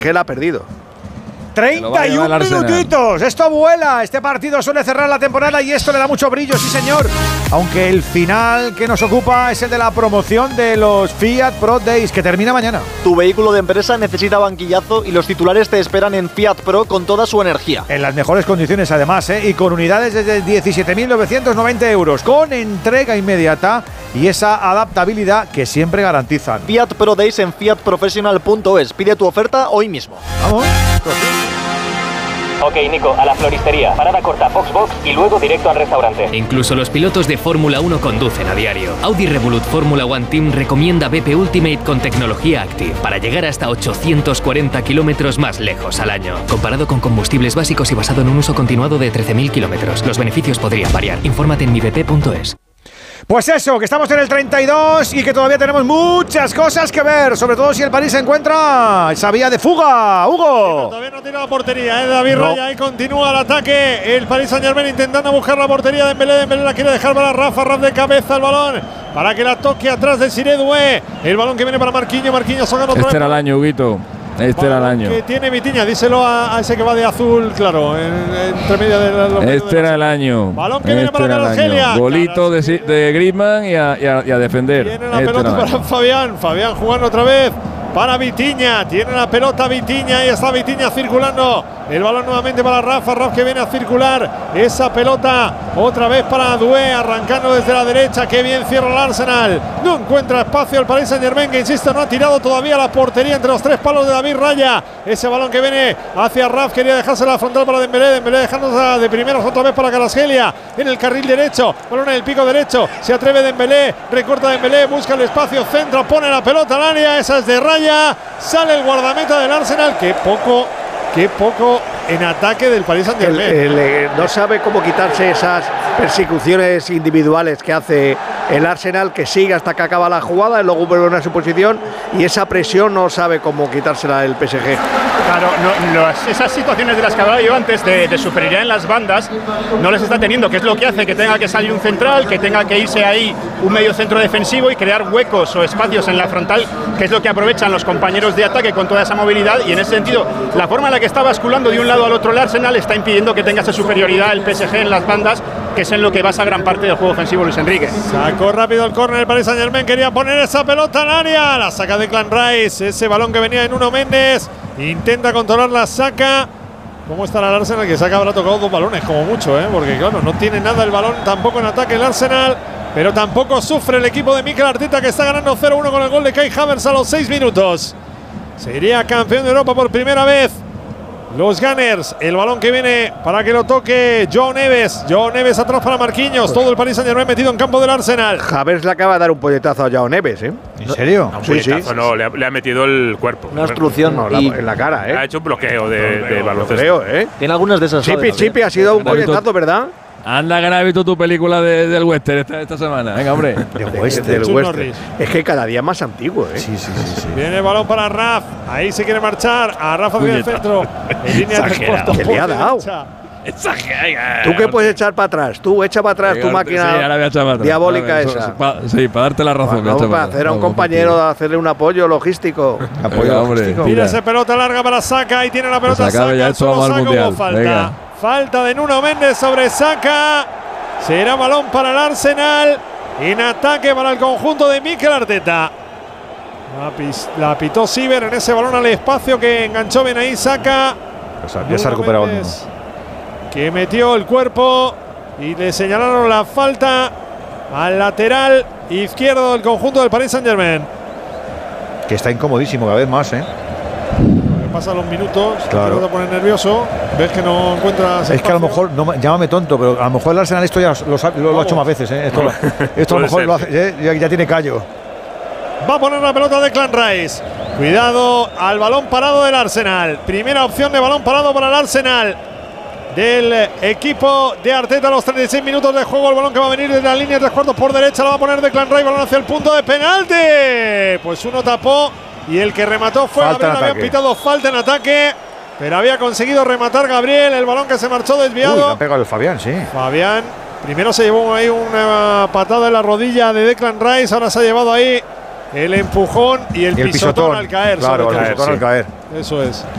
que la ha perdido. 31 minutitos, esto vuela, este partido suele cerrar la temporada y esto le da mucho brillo, sí señor. Aunque el final que nos ocupa es el de la promoción de los Fiat Pro Days, que termina mañana. Tu vehículo de empresa necesita banquillazo y los titulares te esperan en Fiat Pro con toda su energía. En las mejores condiciones además, y con unidades desde 17.990 euros, con entrega inmediata y esa adaptabilidad que siempre garantizan. Fiat Pro Days en fiatprofessional.es. Pide tu oferta hoy mismo. Vamos. Ok, Nico, a la floristería, parada corta, Foxbox y luego directo al restaurante. Incluso los pilotos de Fórmula 1 conducen a diario. Audi Revolut Fórmula One Team recomienda BP Ultimate con tecnología Active para llegar hasta 840 kilómetros más lejos al año. Comparado con combustibles básicos y basado en un uso continuado de 13.000 kilómetros, los beneficios podrían variar. Infórmate en mibp.es. Pues eso, que estamos en el 32 y que todavía tenemos muchas cosas que ver, sobre todo si el París se encuentra esa vía de fuga. Hugo. Todavía no tiene la portería, David Raya, ahí continúa el ataque. El Paris Saint-Germain intentando buscar la portería de Dembélé. Dembélé la quiere dejar para Rafa de cabeza el balón para que la toque atrás de Siré Doué. El balón que viene para Marquinhos. Marquinhos sacando otra vez. Este era el año, Huguito. Este era el año. Que tiene Vitinha, díselo a ese que va de azul, claro, entre medio de los. Este era el año. Balón que viene para Kvaratskhelia. Golito de Griezmann y a defender. Tiene la pelota para Fabián. Fabián jugando otra vez para Vitinha. Tiene la pelota Vitinha y está Vitinha circulando. El balón nuevamente para Rafa que viene a circular esa pelota otra vez para Doué, arrancando desde la derecha. Qué bien cierra el Arsenal. No encuentra espacio el Paris Saint-Germain, que insisto, no ha tirado todavía la portería entre los tres palos de David Raya. Ese balón que viene hacia Raf, quería dejarse la frontal para Dembélé. Dembélé dejándose de primeros otra vez para Kvaratskhelia en el carril derecho. Balón en el pico derecho. Se atreve Dembélé, recorta Dembélé, busca el espacio, centra, pone la pelota al área. Esa es de Raya. Sale el guardameta del Arsenal. Qué poco en ataque del Paris Saint-Germain. No sabe cómo quitarse esas persecuciones individuales que hace el Arsenal, que sigue hasta que acaba la jugada y luego vuelve a su posición, y esa presión no sabe cómo quitársela el PSG. Claro, esas situaciones de las que hablaba yo antes de superioridad en las bandas no les está teniendo, que es lo que hace que tenga que salir un central, que tenga que irse ahí un medio centro defensivo y crear huecos o espacios en la frontal, que es lo que aprovechan los compañeros de ataque con toda esa movilidad. Y en ese sentido, la forma en la que está basculando de un lado al otro el Arsenal está impidiendo que tenga esa superioridad el PSG en las bandas, que es en lo que basa gran parte del juego ofensivo Luis Enrique. Sacó rápido el córner el Paris Saint-Germain, quería poner esa pelota al área, la saca Declan Rice, ese balón que venía de Nuno Méndez, intenta controlar, la saca. ¿Cómo estará el Arsenal? Que saca, habrá tocado 2 balones como mucho, porque claro, no tiene nada el balón tampoco en ataque el Arsenal, pero tampoco sufre el equipo de Mikel Arteta, que está ganando 0-1 con el gol de Kai Havertz a los 6 minutos. Sería campeón de Europa por primera vez los Gunners. El balón que viene para que lo toque Joao Neves. Joao Neves atrás para Marquinhos. Todo el Paris Saint-Germain metido en campo del Arsenal. Havertz le acaba de dar un puñetazo a Joao Neves, ¿En serio? Sí. No, le ha metido el cuerpo. Una obstrucción en la cara, Ha hecho un bloqueo de baloncesto. Tiene algunas de esas. Chipi, ha sido un puñetazo, ¿verdad? Anda, que no has visto tu película del western esta semana. Venga, hombre. Del western. Es que cada día más antiguo, Sí. Viene el balón para Raf. Ahí se quiere marchar. A Rafa hacia el centro. En línea de respuesta. ¿Qué le ha dado? ¿Tú qué puedes echar para atrás? Tú echa para atrás tu máquina diabólica esa. Para darte la razón. Para hacer a un compañero, hacerle un apoyo logístico. Tira esa pelota larga para Saka. Y tiene la pelota Saka. Solo falta. Falta de Nuno Méndez sobre Saka. Será balón para el Arsenal. En ataque para el conjunto de Mikel Arteta. La pitó Siver en ese balón al espacio que enganchó bien ahí Saka. Ya se ha recuperado el que metió el cuerpo y le señalaron la falta al lateral izquierdo del conjunto del Paris Saint-Germain. Que está incomodísimo cada vez más, Pasan los minutos, claro. Te pone nervioso, ves que no encuentras espacio. Es que a lo mejor, llámame tonto, pero a lo mejor el Arsenal esto ya lo ha hecho más veces. Esto a lo mejor lo hace, ya tiene callo. Va a poner la pelota de Declan Rice. Cuidado al balón parado del Arsenal. Primera opción de balón parado para el Arsenal del equipo de Arteta a los 36 minutos de juego. El balón que va a venir desde la línea de 3 cuartos por derecha. Lo va a poner Declan Rice, balón hacia el punto de penalti. Pues uno tapó y el que remató fue Gabriel. Habían pitado falta en ataque, pero había conseguido rematar Gabriel. El balón que se marchó desviado. Le ha pegado el Fabián, sí. Fabián primero se llevó ahí una patada en la rodilla de Declan Rice. Ahora se ha llevado ahí el empujón y el pisotón al caer. Claro, el pisotón al caer. Eso es.